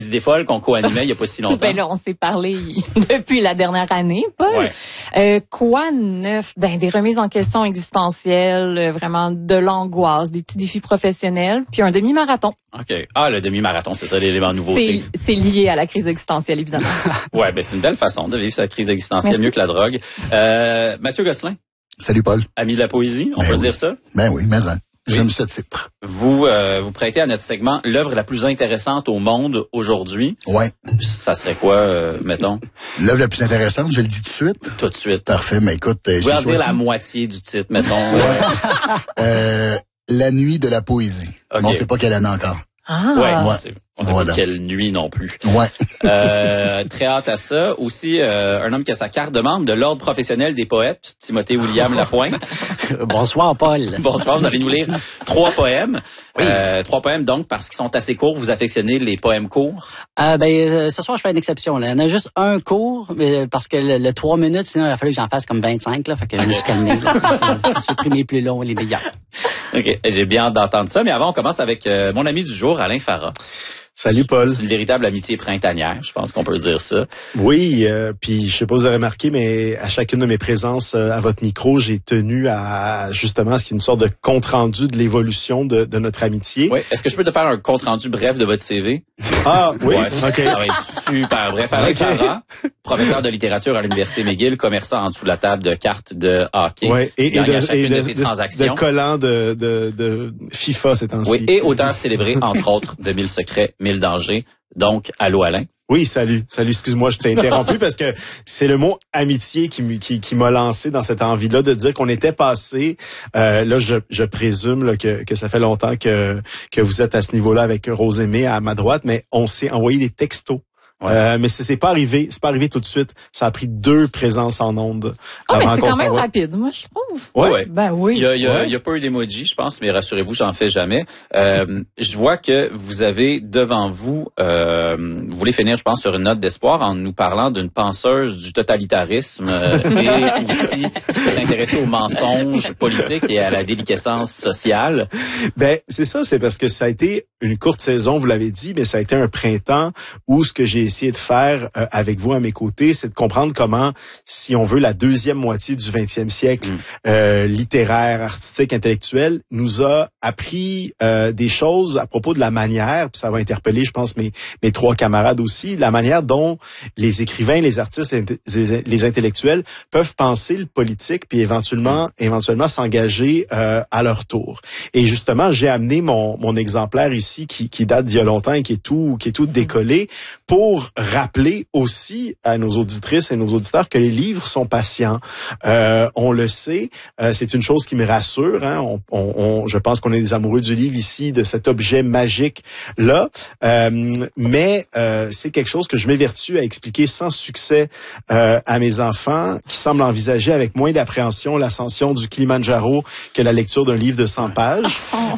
idées folles qu'on co-animait il y a pas si longtemps. Ben là, on s'est parlé depuis la dernière année, Paul. Ouais. Quoi de neuf? Ben, des remises en question existentielles, vraiment de l'angoisse, des petits défis professionnels, puis un demi-marathon. OK. Ah, le demi-marathon, c'est ça l'élément nouveauté. C'est lié à la crise existentielle, évidemment. Ouais, ben c'est une belle façon de vivre sa crise existentielle. Merci. Mieux que la drogue. Mathieu Gosselin, Salut Paul. ami de la poésie, on peut dire ça? Ben oui, mais j'aime ce titre. Vous prêtez à notre segment l'œuvre la plus intéressante au monde aujourd'hui. Ouais. Ça serait quoi, mettons? L'œuvre la plus intéressante, je le dis tout de suite. Tout de suite. Parfait, mais écoute, Vous j'ai pouvez en dire choisi la moitié du titre, mettons. La nuit de la poésie. Okay. Mais on sait pas quelle année encore. Ah! Ouais. On sait Voilà. pas quelle nuit non plus. Ouais. Très hâte à ça. Aussi, un homme qui a sa carte de membre de l'Ordre professionnel des poètes, Timothée William Lapointe. Bonsoir, Paul. Bonsoir, vous allez nous lire 3 poèmes. Oui. 3 poèmes, donc, parce qu'ils sont assez courts. Vous affectionnez les poèmes courts? Ce soir, je fais une exception. Là. Il y en a juste un court, parce que le 3 minutes, sinon, il a fallu que j'en fasse comme 25. Là, fait que je me suis calmé. J'ai pris mes plus longs, les meilleurs. OK, j'ai bien hâte d'entendre ça. Mais avant, on commence avec mon ami du jour, Alain Farah. Salut Paul. C'est une véritable amitié printanière, je pense qu'on peut dire ça. Oui, puis je sais pas si vous avez remarqué, mais à chacune de mes présences à votre micro, j'ai tenu à justement ce qui est une sorte de compte-rendu de l'évolution de notre amitié. Oui. Est-ce que je peux te faire un compte-rendu bref de votre CV? Ah oui, ouais, OK. Ça va être super bref. Alain Farah, professeur de littérature à l'Université McGill, commerçant en dessous de la table de cartes de hockey. Ouais, et de collants de FIFA ces temps-ci. Oui, et auteur célébré, entre autres, de 1000 secrets, 1000 dangers. Donc, allô Alain. Oui, salut. Excuse-moi, je t'ai interrompu parce que c'est le mot amitié qui m'a lancé dans cette envie-là de dire qu'on était passé. Là, je présume là, que ça fait longtemps que vous êtes à ce niveau-là avec Rosémée à ma droite, mais on s'est envoyé des textos. Ouais. Mais c'est pas arrivé tout de suite. Ça a pris 2 présences en ondes. Mais c'est quand même rapide, moi je trouve. Ouais. Ben oui. Il y a pas eu d'emoji, je pense, mais rassurez-vous, j'en fais jamais. Je vois que vous avez devant vous, vous voulez finir, je pense, sur une note d'espoir en nous parlant d'une penseuse du totalitarisme et aussi qui s'est intéressée aux mensonges politiques et à la déliquescence sociale. Ben c'est ça, c'est parce que ça a été une courte saison, vous l'avez dit, mais ça a été un printemps où ce que j'ai essayé de faire avec vous à mes côtés, c'est de comprendre comment, si on veut, la deuxième moitié du 20e siècle littéraire, artistique, intellectuel, nous a appris des choses à propos de la manière, puis ça va interpeller, je pense, mes 3 camarades aussi, la manière dont les écrivains, les artistes, les intellectuels peuvent penser le politique, puis éventuellement s'engager à leur tour. Et justement, j'ai amené mon exemplaire ici qui date d'il y a longtemps et qui est tout décollé pour rappeler aussi à nos auditrices et nos auditeurs que les livres sont patients. On le sait, c'est une chose qui me rassure. Hein. Je pense qu'on est des amoureux du livre ici, de cet objet magique là. Mais c'est quelque chose que je m'évertue à expliquer sans succès à mes enfants, qui semblent envisager avec moins d'appréhension l'ascension du Kilimandjaro que la lecture d'un livre de 100 pages.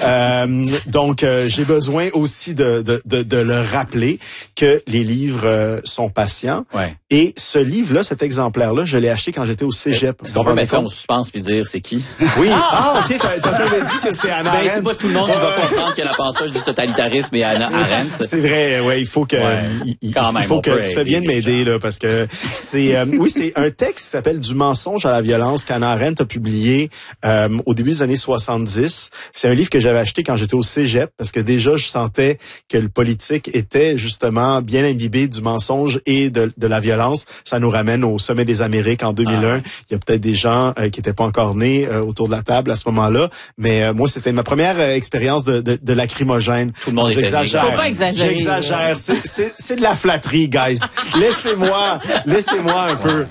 Donc, j'ai besoin aussi de leur rappeler que les livres sont patients. Ouais. Et ce livre-là, cet exemplaire-là, je l'ai acheté quand j'étais au cégep. Est-ce qu'on peut mettre ça en suspense puis dire c'est qui? Oui. OK. T'avais dit que c'était Hannah Arendt. C'est pas tout le monde qui va comprendre que la penseuse du totalitarisme est Hannah Arendt. C'est vrai, ouais. Il faut que, il faut que tu fais bien de m'aider, là, parce que c'est, c'est un texte qui s'appelle Du mensonge à la violence qu'Hannah Arendt a publié, au début des années 70. C'est un livre que j'avais acheté quand j'étais au cégep, parce que déjà, je sentais que le politique était justement bien imbibé du mensonge et de la violence. Ça nous ramène au sommet des Amériques en 2001. Il y a peut-être des gens qui étaient pas encore nés autour de la table à ce moment-là, mais moi, c'était ma première expérience de lacrymogène. Tout le monde J'exagère. Faut pas exagérer. J'exagère. C'est de la flatterie, guys. Laissez-moi un peu.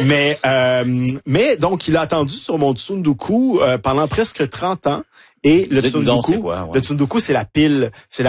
Mais donc, il a attendu sur mon Tsundoku pendant presque 30 ans. Et le Tsundoku, c'est la pile.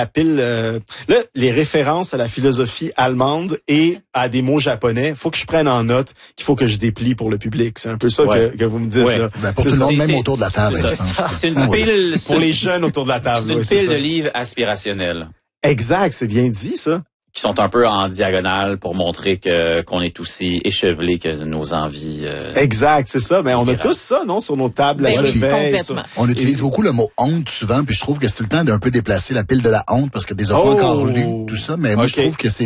Là, les références à la philosophie allemande et à des mots japonais, faut que je prenne en note, qu'il faut que je déplie pour le public. C'est un peu ça que vous me dites. Là. Ben, pour tout le monde, même autour de la table. C'est une pile. Pour les jeunes autour de la table. C'est une pile de livres aspirationnels. Exact, c'est bien dit, ça. qui sont un peu en diagonale pour montrer qu'on est aussi échevelé que nos envies. Exact, c'est ça. Mais on a tous ça, non, sur nos tables à Ben oui, chevet. complètement. On utilise beaucoup le mot honte souvent, puis je trouve que c'est tout le temps d'un peu déplacer la pile de la honte parce que des pas encore lu, tout ça. Mais moi, je trouve que c'est